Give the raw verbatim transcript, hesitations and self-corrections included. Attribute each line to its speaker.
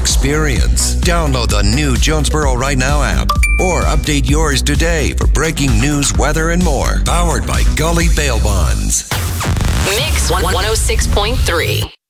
Speaker 1: experience. Download the new Jonesboro Right Now app or update yours today for breaking news, weather, and more. Powered by Gully Bail Bonds.
Speaker 2: Mix one oh six point three.